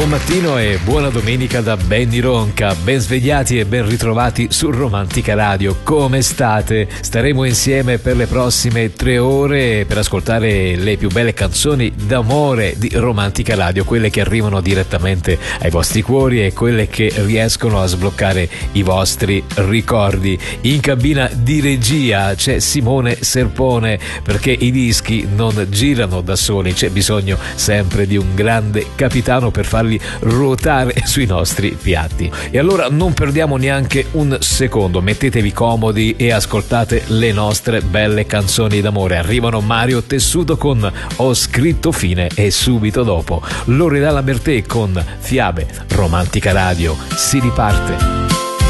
Buon mattino e buona domenica da Benny Ronca, ben svegliati e ben ritrovati su Romantica Radio. Come state? Staremo insieme per le prossime 3 ore per ascoltare le più belle canzoni d'amore di Romantica Radio, quelle che arrivano direttamente ai vostri cuori e quelle che riescono a sbloccare i vostri ricordi. In cabina di regia c'è Simone Serpone, perché i dischi non girano da soli, c'è bisogno sempre di un grande capitano per farli ruotare sui nostri piatti. E allora non perdiamo neanche un secondo, mettetevi comodi e ascoltate le nostre belle canzoni d'amore. Arrivano Mario Tessuto con Ho scritto fine e subito dopo Loredana Bertè con Fiabe. Romantica Radio, si riparte.